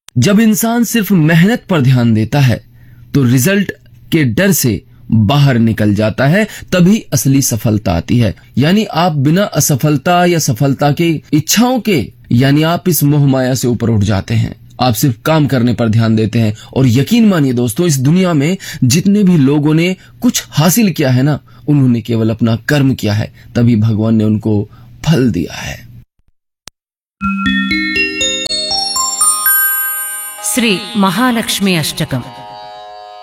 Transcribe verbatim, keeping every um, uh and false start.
जब इंसान सिर्फ मेहनत पर ध्यान देता है तो रिजल्ट के डर से बाहर निकल जाता है, तभी असली सफलता आती है। यानी आप बिना असफलता या सफलता के इच्छाओं के, यानी आप इस मोह माया से ऊपर उठ जाते हैं। आप सिर्फ काम करने पर ध्यान देते हैं। और यकीन मानिए दोस्तों, इस दुनिया में जितने भी लोगों ने कुछ हासिल किया है ना, उन्होंने केवल अपना कर्म किया है, तभी भगवान ने उनको फल दिया है। श्री महालक्ष्मी अष्टकम।